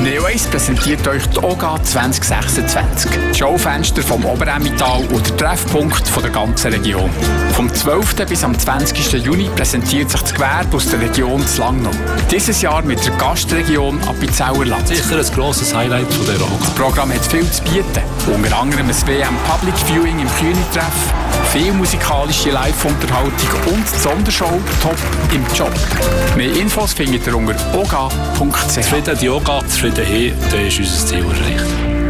Neo 1 präsentiert euch die OGA 2026. Das Schaufenster vom Oberemmental und der Treffpunkt von der ganzen Region. Vom 12. bis am 20. Juni präsentiert sich das Gewerbe aus der Region Langnau. Dieses Jahr mit der Gastregion Appenzellerland. Sicher ein grosses Highlight von der OGA. Das Programm hat viel zu bieten. Unter anderem ein WM Public Viewing im Kühni-Treff, viel musikalische Live-Unterhaltung und die Sondershow Top im Job. Mehr Infos findet ihr unter oga.ch. Zufrieden die OGA, zufrieden dann ist unser Ziel erreicht.